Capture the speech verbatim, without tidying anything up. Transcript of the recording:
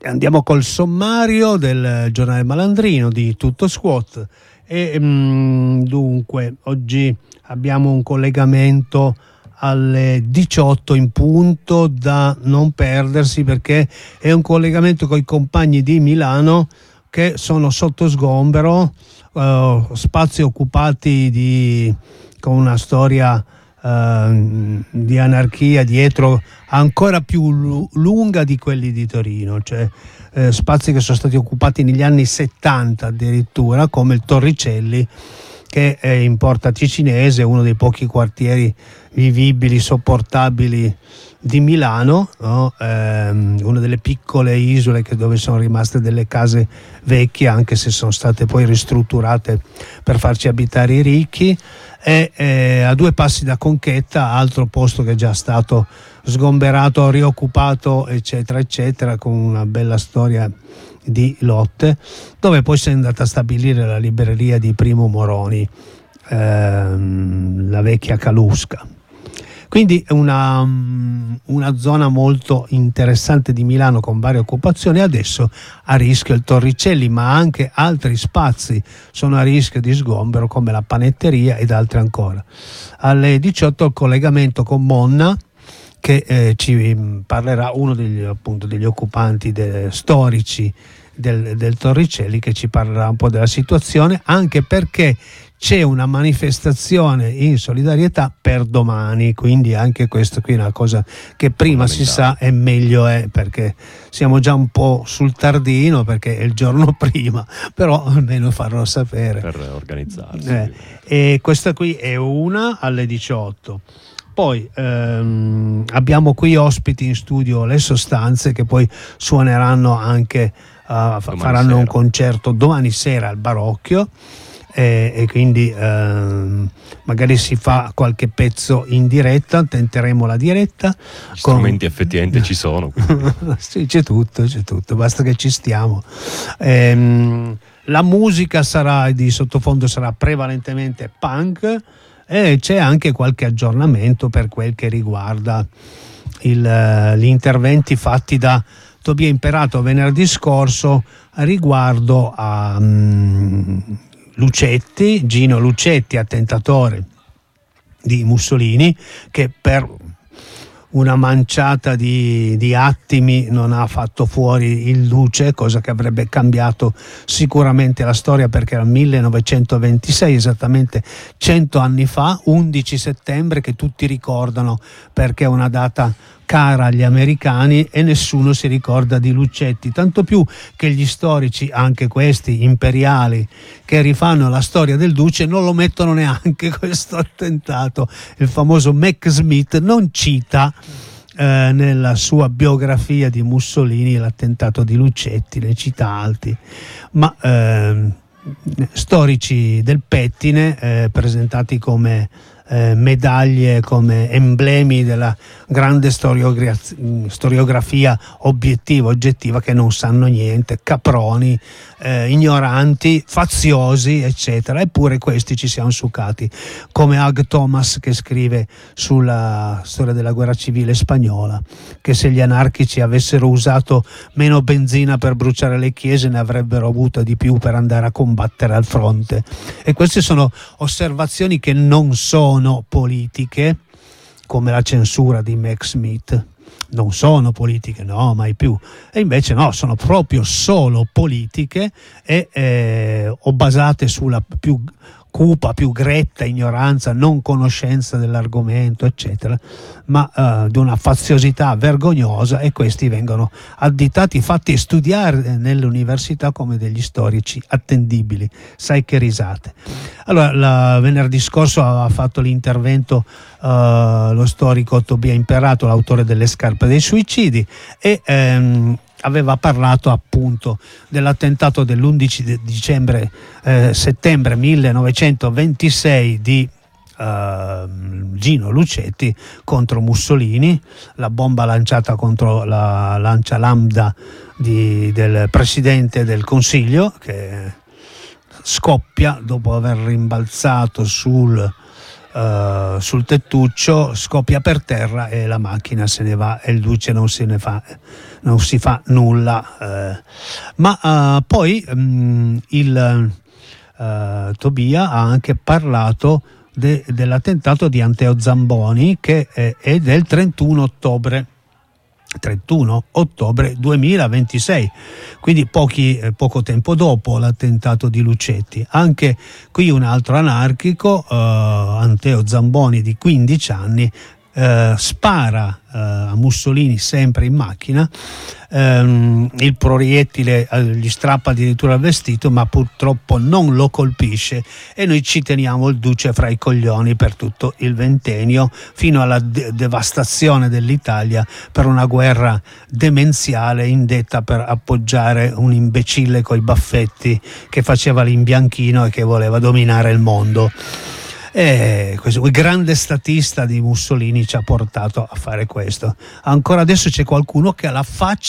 Andiamo col sommario del giornale Malandrino di Tutto Squat e mh, dunque oggi abbiamo un collegamento alle diciotto in punto da non perdersi, perché è un collegamento con i compagni di Milano che sono sotto sgombero, uh, spazi occupati di, con una storia uh, di anarchia dietro ancora più lu- lunga di quelli di Torino, cioè eh, spazi che sono stati occupati negli anni settanta addirittura, come il Torricelli, che è in Porta Ticinese, uno dei pochi quartieri vivibili, sopportabili di Milano, no? ehm, una delle piccole isole che dove sono rimaste delle case vecchie, anche se sono state poi ristrutturate per farci abitare i ricchi, e eh, a due passi da Conchetta, altro posto che è già stato sgomberato, rioccupato, eccetera eccetera, con una bella storia di lotte, dove poi si è andata a stabilire la libreria di Primo Moroni, ehm, la vecchia Calusca. Quindi è una, una zona molto interessante di Milano con varie occupazioni. Adesso a rischio il Torricelli, ma anche altri spazi sono a rischio di sgombero, come la panetteria ed altri ancora. Alle diciotto il collegamento con Monna, che eh, ci parlerà uno degli, appunto, degli occupanti de, storici del, del Torricelli, che ci parlerà un po' della situazione, anche perché c'è una manifestazione in solidarietà per domani, quindi anche questo qui è una cosa che prima si sa e meglio è, perché siamo già un po' sul tardino, perché è il giorno prima, però almeno farlo sapere per organizzarsi. Eh, e questa qui è una alle diciotto. Poi ehm, abbiamo qui ospiti in studio le Sostanze, che poi suoneranno anche, uh, faranno sera. un concerto domani sera al Barocchio, e, e quindi ehm, magari si fa qualche pezzo in diretta, tenteremo la diretta. Gli con... strumenti effettivamente ci sono. Sì, c'è tutto, c'è tutto, basta che ci stiamo. Ehm, la musica sarà di sottofondo sarà prevalentemente punk, e c'è anche qualche aggiornamento per quel che riguarda il, gli interventi fatti da Tobia Imperato venerdì scorso riguardo a um, Lucetti, Gino Lucetti, attentatore di Mussolini, che per una manciata di, di attimi non ha fatto fuori il Duce, cosa che avrebbe cambiato sicuramente la storia, perché era il millenovecentoventisei, esattamente cento anni fa, undici settembre, che tutti ricordano perché è una data cara agli americani, e nessuno si ricorda di Lucetti, tanto più che gli storici, anche questi imperiali, che rifanno la storia del Duce, non lo mettono neanche questo attentato. Il famoso Mac Smith non cita eh, nella sua biografia di Mussolini l'attentato di Lucetti, ne cita altri, ma eh, storici del pettine eh, presentati come Eh, medaglie, come emblemi della grande storiogra- storiografia obiettiva, oggettiva, che non sanno niente, caproni, eh, ignoranti, faziosi, eccetera. Eppure questi ci siamo succati, come Hug Thomas, che scrive sulla storia della guerra civile spagnola, che se gli anarchici avessero usato meno benzina per bruciare le chiese, ne avrebbero avuto di più per andare a combattere al fronte. E queste sono osservazioni che non sono politiche, come la censura di Mac Smith. Non sono politiche, no, mai più. E invece no, sono proprio solo politiche e eh, o basate sulla più cupa, più gretta ignoranza, non conoscenza dell'argomento, eccetera, ma eh, di una faziosità vergognosa, e questi vengono additati, fatti studiare nelle università come degli storici attendibili. Sai che risate. Allora, la, venerdì scorso ha fatto l'intervento uh, lo storico Tobia Imperato, l'autore delle Scarpe dei suicidi, e ehm, aveva parlato appunto dell'attentato dell'undici dicembre eh, settembre millenovecentoventisei di uh, Gino Lucetti contro Mussolini, la bomba lanciata contro la lancia lambda di, del presidente del Consiglio, che scoppia dopo aver rimbalzato sul uh, sul tettuccio, scoppia per terra e la macchina se ne va e il duce non se ne fa, non si fa nulla. Uh, ma uh, poi um, il uh, Tobia ha anche parlato de, dell'attentato di Anteo Zamboni, che è, è del trentuno ottobre duemilaventisei, quindi pochi, eh, poco tempo dopo l'attentato di Lucetti. Anche qui un altro anarchico, eh, Anteo Zamboni di quindici anni, eh, spara eh, a Mussolini sempre in macchina, ehm, il proiettile eh, gli strappa addirittura il vestito, ma purtroppo non lo colpisce e noi ci teniamo il duce fra i coglioni per tutto il ventennio, fino alla de- devastazione dell'Italia per una guerra demenziale indetta per appoggiare un imbecille coi baffetti che faceva l'imbianchino e che voleva dominare il mondo. E questo, il grande statista di Mussolini ci ha portato a fare questo. Ancora adesso c'è qualcuno che ha la faccia